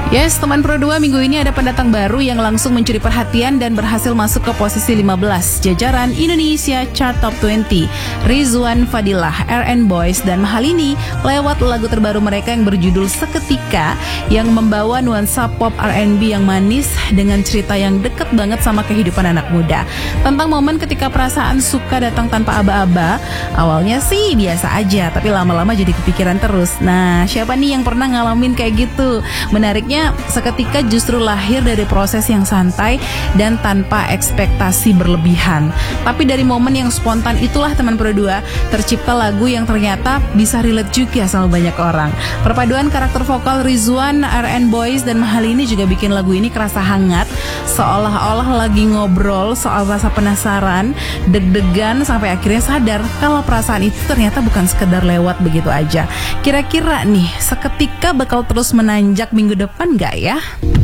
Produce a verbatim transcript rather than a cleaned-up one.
Yes, teman Pro dua, minggu ini ada pendatang baru yang langsung mencuri perhatian dan berhasil masuk ke posisi lima belas jajaran Indonesia Chart Top dua puluh. Rizwan Fadilah, R and Boys dan Mahalini lewat lagu terbaru mereka yang berjudul Seketika, yang membawa nuansa pop R and B yang manis dengan cerita yang deket banget sama kehidupan anak muda. Tentang momen ketika perasaan suka datang tanpa aba-aba. Awalnya sih biasa aja, tapi lama-lama jadi kepikiran terus. Nah, siapa nih yang pernah ngalamin kayak gitu? Menariknya, seketika justru lahir dari proses yang santai dan tanpa ekspektasi berlebihan. Tapi dari momen yang spontan itulah teman Pro dua, tercipta lagu yang ternyata bisa relate juga sama banyak orang. Perpaduan karakter vokal Rizwan, R and Boys dan Mahalini juga bikin lagu ini kerasa hangat, seolah-olah lagi ngobrol soal rasa penasaran, deg-degan, sampai akhirnya sadar kalau perasaan itu ternyata bukan sekedar lewat begitu aja. Kira-kira nih, Seketika bakal terus menanjak minggu depan gak ya?